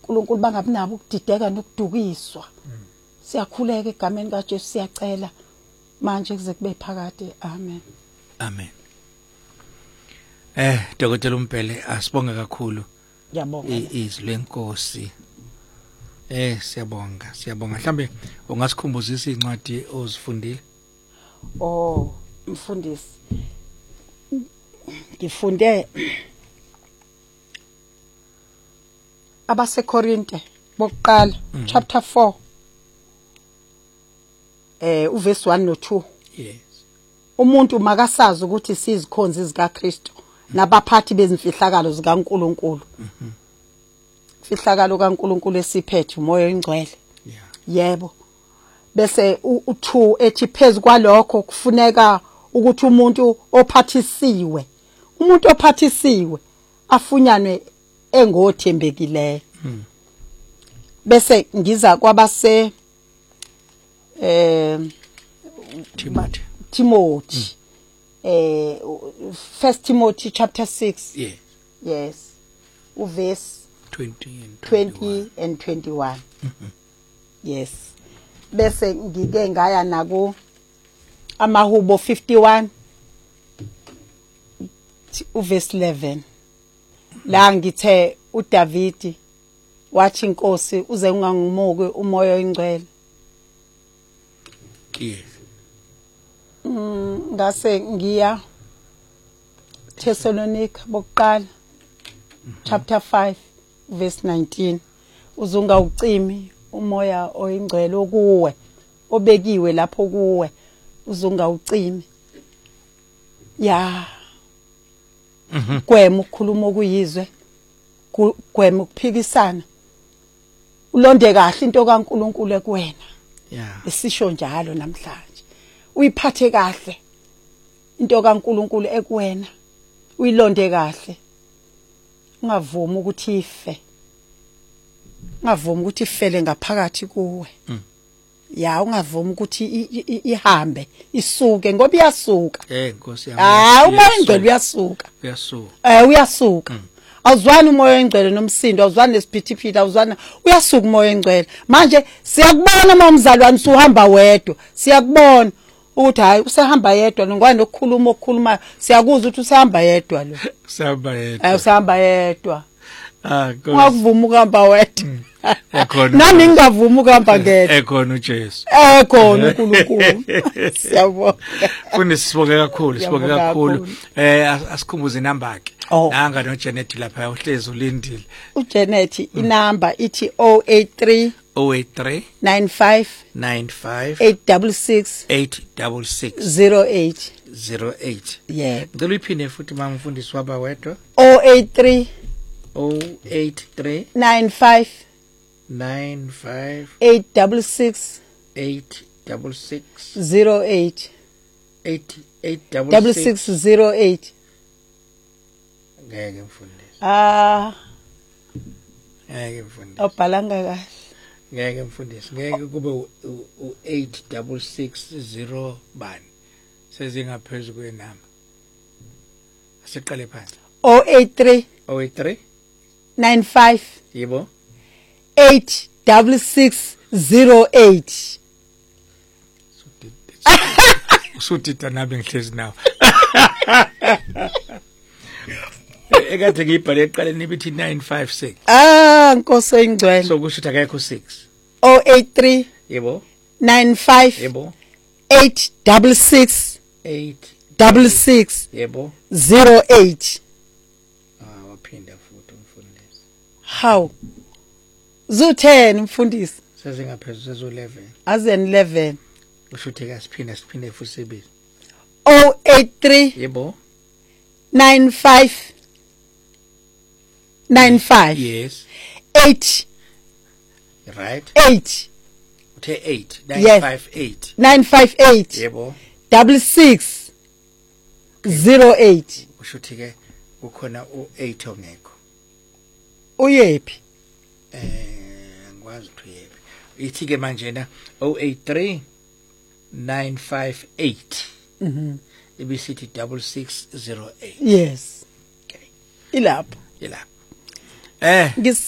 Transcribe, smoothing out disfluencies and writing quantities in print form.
kaNkulunkulu bangabi nabo ukudideka nokudukiswa. Siyakhuleka egameni kaJesu siyacela manje kuze kube phakade. Amen. Amen. Dr. Umpele asibonga kakhulu. Ngiyabonga. Izwi lenkosi. Siyabonga. Mhlambe ungasikhumbuzisa incwadi ozifundile? Mfundisi. Ngifunde abaseKorinte bokuqala chapter 4 uverse 1 no 2. Yes. Umuntu makasazi ukuthi sizikhonzi zikaKristu nabaphathi bezimfihlakalo zikaNkulunkulu. Fihlakalo kaNkulunkulu esiphethe umoya oyingcwele. Yebo. Bese u2 ethi phezulu kwalokho kufuneka ukuthi umuntu ophathisiwe afunyanwe engothembekileyo. Bese ngiza kwabase Timothy. 1 Timothy chapter 6. Yes. Uverse 20 and 21. Yes. Bese ngike ngaya nako amahubo 51 uverse 11. La ngithe uDavidi wathi inkosi uze ungangimuke umoya oyingcwele. Yes. Ngase ngiya Thessalonica bokuqala chapter 5 verse 19. Uzunga ucimi umoya oyingcwele okuwe obekiwe lapho kuwe uzunga ucimi. Gwema ukukhuluma okuyizwe, gwema ukuphikisana. Ulonde kahle into kaNkulunkulu ekuwena. Esisho njalo namhlanje. Uyiphathe kahle into kaNkulunkulu ekuwena. Uyilonde kahle. Ungavumi ukuthi ife. Ungavumi ukuthi ifele ngaphakathi kuwe. Ungavumi ukuthi ihambe isuke ngoba iyasuka. Nkosi yami. Umoya oyingcwele uyasuka. Uyasuka. Awuzwani umoya oyingcwele nomsindo, awuzwani nesiphithiphithi, awuzwani uyasuka umoya oyingcwele. Manje siyakubona mamzalwane suhamba wedwa. Siyakubona ukuthi hayi usahamba yedwa ngwane nokukhuluma siyakuzwa ukuthi usahamba yedwa lo. Usahamba yedwa. Ungavuma ukuhamba wedwa. Nami ngingavuma ukuhamba ngedwa. Ekhona uJesu. Ekhona uNkulunkulu. Siyabonga. Sibonga kakhulu. Asikhumbuze inamba ke. Nanga noJanet lapha uhlezi ulindile. uJanet inamba ithi 083 95 866 08. Yeah. Ngicela uyiphinde futhi mangifundisi waba wedwa. 083 95 866 08. 86608. Ngeke mfundisi. Ngeke mfundisi. Obhalanga kahle. Ngeke mfundisi. Ngeke kube u8660 bani. Sezingaphezulu kwenamba. Asiqale phansi. 083 95 yebo 86608. Usutita nabe ngihlezi nawe. Ekade ngibhale eqaleni bithi 956. Nkosi engcwele. So kusho ukuthi akekho 6. 083 yebo 95 yebo 866 yebo 08. Waphinda futhi umfundisi. How? Zu10 mfundisi. Sezingaphezulu sezo11. Azen 11. Kusho ukuthi siphinde futhi sebili. 083 yebo 95 yes 8 right 8 uthe 8 958 958 yebo 66 08. Kusho ukuthi ke kukhona u8 ongekho. Uyephi? Ngikwazi ukuthi uyephi. Ithi ke manje na 083 958 ibisithi 6608. Yes. Okay. Ilapho.